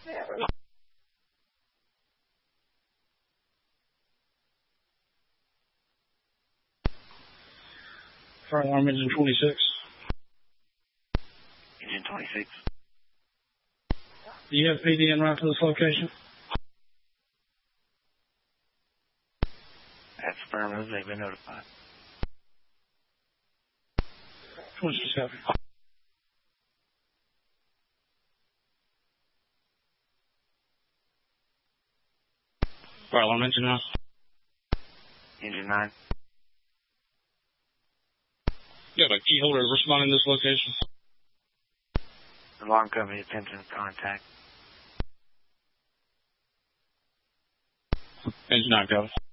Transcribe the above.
Fire alarm engine 26. Engine 26. Do you have PD en route to this location? That's affirmative. They've been notified. 26 copy. Fire alarm engine now. Engine 9. You got a key holder responding to this location. Alarm company attempting contact. Engine 9 copy.